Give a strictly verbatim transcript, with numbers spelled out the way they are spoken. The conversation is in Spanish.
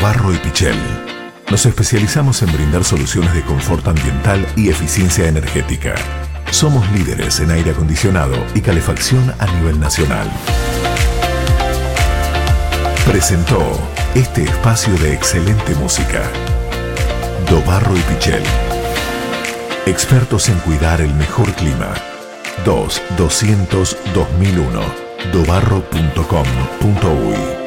Dobarro y Pichel. Nos especializamos en brindar soluciones de confort ambiental y eficiencia energética. Somos líderes en aire acondicionado y calefacción a nivel nacional. Presentó este espacio de excelente música. Dobarro y Pichel. Expertos en cuidar el mejor clima. dos doscientos dos mil uno dobarro punto com punto uy